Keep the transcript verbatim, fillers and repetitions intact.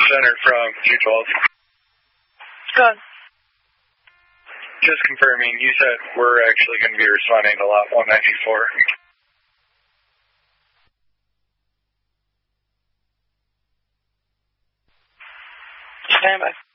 Center from Q twelve. Go on. Just confirming, you said we're actually going to be responding to lot one ninety-four. Stand by.